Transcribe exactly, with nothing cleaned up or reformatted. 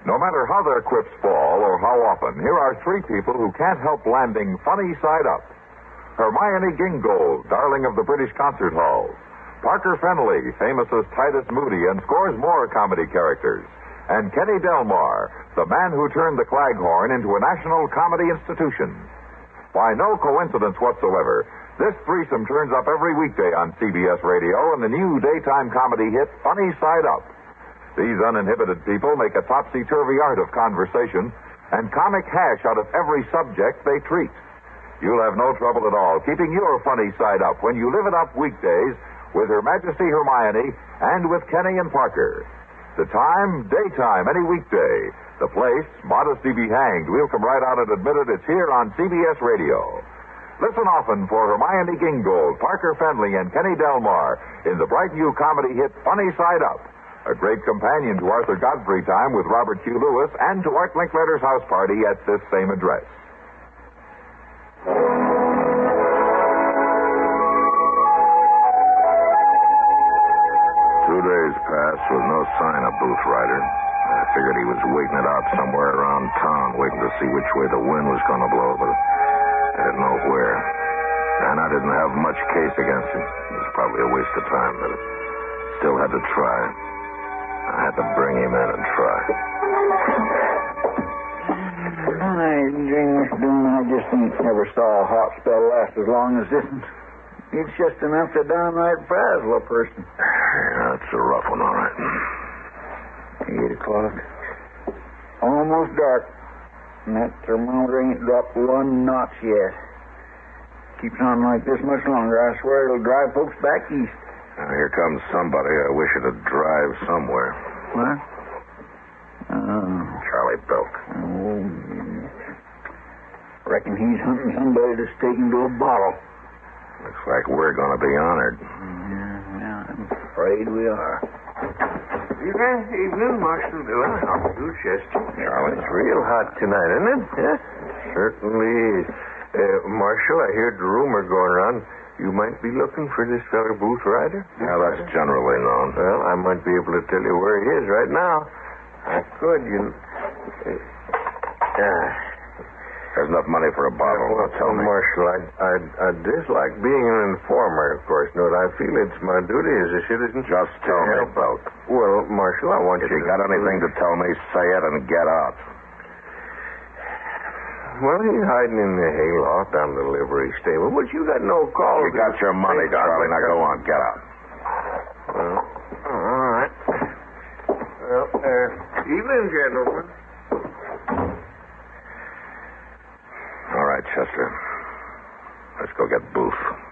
No matter how their quips fall or how often, here are three people who can't help landing funny side up. Hermione Gingold, darling of the British Concert Hall. Parker Fennelly, famous as Titus Moody and scores more comedy characters. And Kenny Delmar, the man who turned the Claghorn into a national comedy institution. By no coincidence whatsoever, this threesome turns up every weekday on C B S Radio in the new daytime comedy hit Funny Side Up. These uninhibited people make a topsy-turvy art of conversation and comic hash out of every subject they treat. You'll have no trouble at all keeping your funny side up when you live it up weekdays with Her Majesty Hermione and with Kenny and Parker. The time, daytime, any weekday. The place, modesty be hanged. We'll come right out and admit it. It's here on C B S Radio. Listen often for Hermione Gingold, Parker Fennelly, and Kenny Delmar in the bright new comedy hit Funny Side Up. A great companion to Arthur Godfrey Time with Robert Q. Lewis and to Art Linkletter's house party at this same address. Two days passed with no sign of Booth Ryder. I figured he was waiting it out somewhere around town, waiting to see which way the wind was going to blow, but I didn't know where. And I didn't have much case against him. It was probably a waste of time, but still had to try. I had to bring him in and try. I drink this doing. I just ain't never saw a hot spell last as long as this one. It's just enough to downright frazzle a person. Yeah, it's a rough one, all right. Eight o'clock. Almost dark. And that thermometer ain't dropped one notch yet. Keeps on like this much longer, I swear it'll drive folks back east. Now, here comes somebody. I wish it'd drive somewhere. What? Oh. Charlie Belk. Oh, reckon he's hunting somebody to stake him to a bottle. Looks like we're going to be honored. Yeah, yeah, I'm afraid we are. Evening, evening, Marshal Miller. How are you, Chester? Charlie. It's real hot tonight, isn't it? Yeah, certainly is. Uh, Marshal, I heard the rumor going around. You might be looking for this fellow Booth Ryder. Yeah, that's generally known. Well, I might be able to tell you where he is right now. I could, you know. Uh, uh, There's enough money for a bottle. well, Don't tell me. Marshal, I, I, I dislike being an informer, of course. No, I feel it's my duty as a citizen. Just tell me, help. Belk. Well, Marshal, I want If you you to... got anything to tell me, say it and get out. Well, he's hiding in the hayloft down the livery stable, but you got no call. You got your money, Hey, Charlie. Now go on. Get out. Well, all right. Well, uh, evening, gentlemen. All right, Chester. Let's go get Booth.